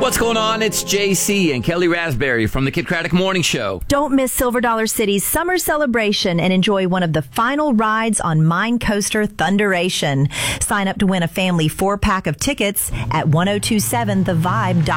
What's going on? It's JC and Kelly Raspberry from the Kid Craddock Morning Show. Don't miss Silver Dollar City's summer celebration and enjoy one of the final rides on Mine Coaster Thunderation. Sign up to win a family 4-pack of tickets at 1027thevibe.com.